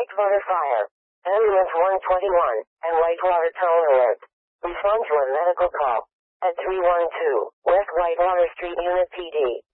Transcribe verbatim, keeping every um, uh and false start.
Whitewater Fire. Ambulance one twenty-one, and Whitewater Toll Alert. Respond to a medical call at three one two West Whitewater Street, Unit P D.